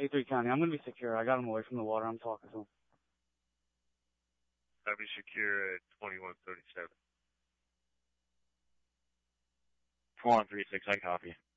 A3 County. I'm going to be secure. I got him away from the water. I'm talking to him. I'll be secure at 2137. 4136, I copy.